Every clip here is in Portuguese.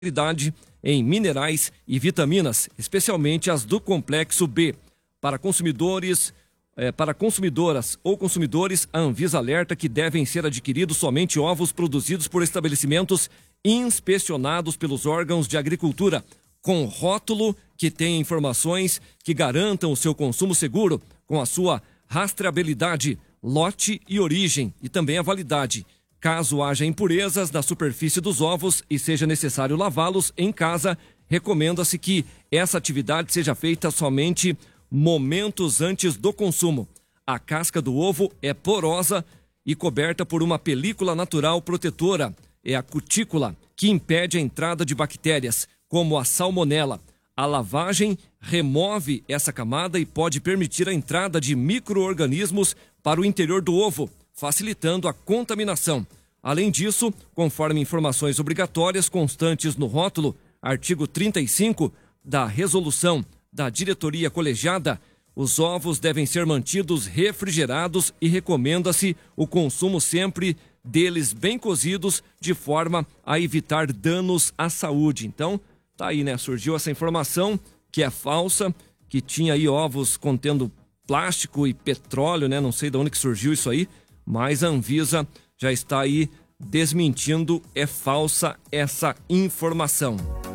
em minerais e vitaminas, especialmente as do complexo B. Para consumidoras ou consumidores, a Anvisa alerta que devem ser adquiridos somente ovos produzidos por estabelecimentos inspecionados pelos órgãos de agricultura, com rótulo que tenha informações que garantam o seu consumo seguro, com a sua rastreabilidade, lote e origem, e também a validade. Caso haja impurezas na superfície dos ovos e seja necessário lavá-los em casa, recomenda-se que essa atividade seja feita somente momentos antes do consumo. A casca do ovo é porosa e coberta por uma película natural protetora. É a cutícula que impede a entrada de bactérias, como a salmonela. A lavagem remove essa camada e pode permitir a entrada de micro-organismos para o interior do ovo, facilitando a contaminação. Além disso, conforme informações obrigatórias constantes no rótulo, artigo 35 da resolução da diretoria colegiada, os ovos devem ser mantidos refrigerados e recomenda-se o consumo sempre deles bem cozidos, de forma a evitar danos à saúde. Então, tá aí, né? Surgiu essa informação que é falsa, que tinha aí ovos contendo plástico e petróleo, né? Não sei de onde que surgiu isso aí, mas a Anvisa já está aí desmentindo, é falsa essa informação.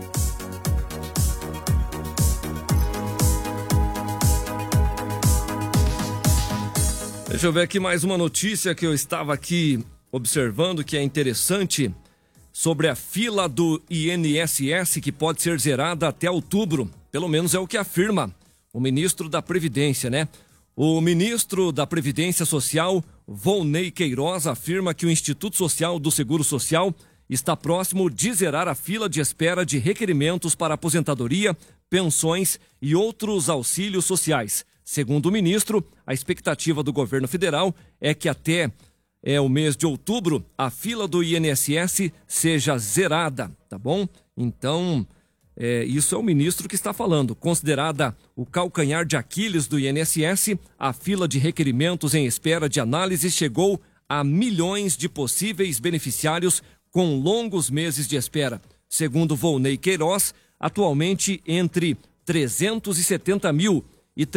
Deixa eu ver aqui mais uma notícia que eu estava aqui observando, que é interessante, sobre a fila do INSS, que pode ser zerada até outubro. Pelo menos é o que afirma o ministro da Previdência, né? O ministro da Previdência Social, Volney Queiroz, afirma que o Instituto Social do Seguro Social está próximo de zerar a fila de espera de requerimentos para aposentadoria, pensões e outros auxílios sociais. Segundo o ministro, a expectativa do governo federal é que até o mês de outubro a fila do INSS seja zerada, tá bom? Então, isso é o ministro que está falando. Considerada o calcanhar de Aquiles do INSS, a fila de requerimentos em espera de análise chegou a milhões de possíveis beneficiários com longos meses de espera. Segundo Volney Queiroz, atualmente entre 370 mil e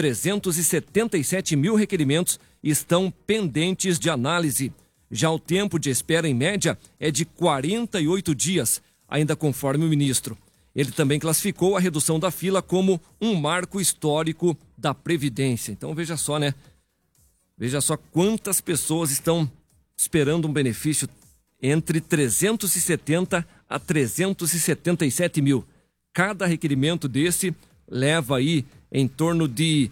377 mil requerimentos estão pendentes de análise. Já o tempo de espera, em média, é de 48 dias, ainda conforme o ministro. Ele também classificou a redução da fila como um marco histórico da Previdência. Então veja só, né? Veja só quantas pessoas estão esperando um benefício, entre 370 a 377 mil. Cada requerimento desse leva aí em torno de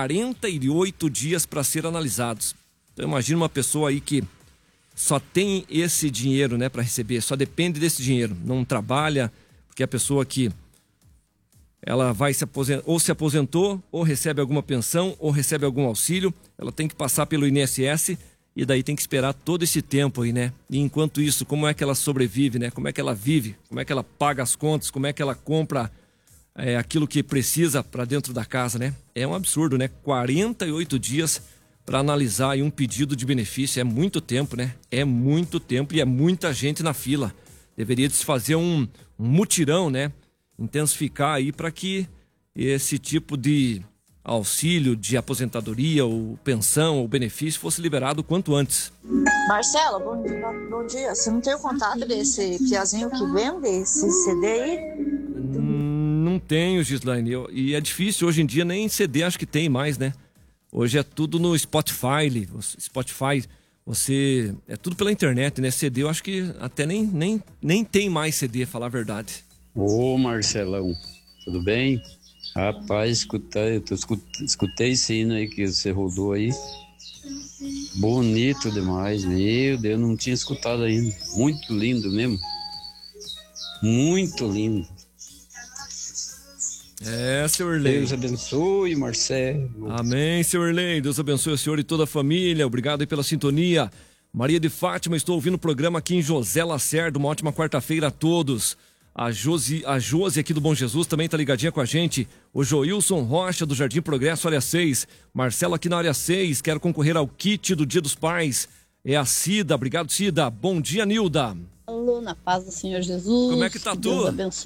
48 dias para ser analisados. Então imagina uma pessoa aí que só tem esse dinheiro, né, para receber, só depende desse dinheiro, não trabalha, porque a pessoa que ela vai se aposentar, ou se aposentou, ou recebe alguma pensão, ou recebe algum auxílio, ela tem que passar pelo INSS e daí tem que esperar todo esse tempo aí, né? E enquanto isso, como é que ela sobrevive, né? Como é que ela vive? Como é que ela paga as contas? Como é que ela compra aquilo que precisa para dentro da casa, né? É um absurdo, né? 48 dias para analisar aí um pedido de benefício, é muito tempo, né? É muito tempo e é muita gente na fila. Deveria se fazer um mutirão, né? Intensificar aí para que esse tipo de auxílio de aposentadoria ou pensão ou benefício fosse liberado o quanto antes. Marcela, bom dia. Você não tem o contato desse piazinho que vende esse CD aí? Não tenho, Gislaine. E é difícil hoje em dia, nem CD acho que tem mais, né? Hoje é tudo no Spotify. É tudo pela internet, né? CD eu acho que até nem tem mais CD, falar a verdade. Ô Marcelão, tudo bem? Rapaz, escutei esse hino aí que você rodou aí. Bonito demais, meu Deus, não tinha escutado ainda. Muito lindo mesmo. Muito lindo. Seu Irlei. Deus abençoe, Marcelo. Amém, seu Irlei. Deus abençoe o senhor e toda a família. Obrigado aí pela sintonia. Maria de Fátima, estou ouvindo o programa aqui em José Lacerda. Uma ótima quarta-feira a todos. A Josi aqui do Bom Jesus também tá ligadinha com a gente. O Joilson Rocha do Jardim Progresso, área 6. Marcelo aqui na área 6. Quero concorrer ao kit do Dia dos Pais. É a Cida. Obrigado, Cida. Bom dia, Nilda. Na paz do Senhor Jesus. Como é que tá Deus tu? abençoe.